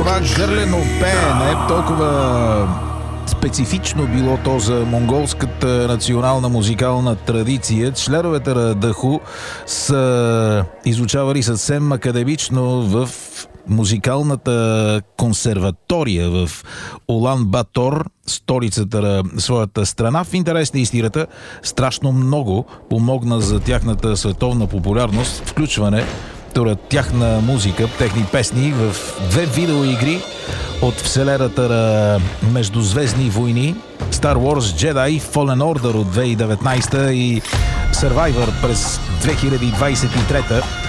това гърлено пеене, толкова специфично било то за монголската национална музикална традиция. Членовете на Даху са изучавали съвсем академично в музикалната консерватория в Улан Батор, столицата на своята страна. В интерес на истината, страшно много помогна за тяхната световна популярност включване тяхна музика, техни песни в две видеоигри от вселената на Междузвездни войни: Star Wars Jedi Fallen Order от 2019 и Survivor през 2023.